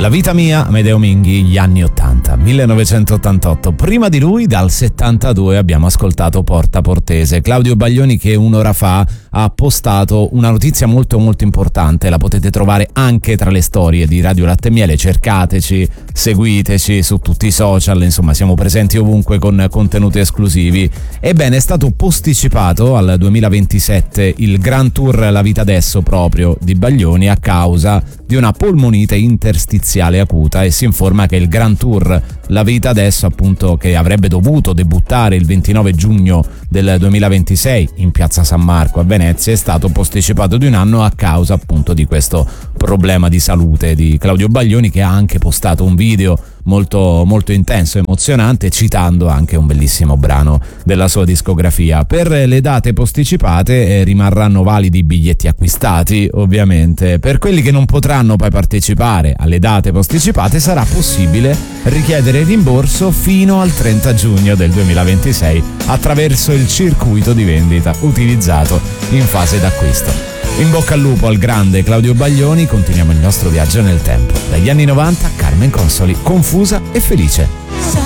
La vita mia, Amedeo Minghi, gli anni 80, 1988. Prima di lui, dal 72, abbiamo ascoltato Porta Portese. Claudio Baglioni, che un'ora fa ha postato una notizia molto molto importante. La potete trovare anche tra le storie di Radio Latte e Miele. Cercateci, seguiteci su tutti i social, insomma siamo presenti ovunque con contenuti esclusivi. Ebbene, è stato posticipato al 2027 il Grand Tour La Vita Adesso proprio di Baglioni a causa di una polmonite interstiziale acuta, e si informa che il Grand Tour La Vita Adesso, appunto, che avrebbe dovuto debuttare il 29 giugno del 2026 in Piazza San Marco a Venezia, è stato posticipato di un anno a causa appunto di questo problema di salute di Claudio Baglioni, che ha anche postato un video molto molto intenso e emozionante, citando anche un bellissimo brano della sua discografia. Per le date posticipate rimarranno validi i biglietti acquistati, ovviamente. Per quelli che non potranno poi partecipare alle date posticipate sarà possibile richiedere rimborso fino al 30 giugno del 2026 attraverso il circuito di vendita utilizzato in fase d'acquisto. In bocca al lupo al grande Claudio Baglioni. Continuiamo il nostro viaggio nel tempo. Dagli anni 90, Carmen Consoli, Confusa e Felice.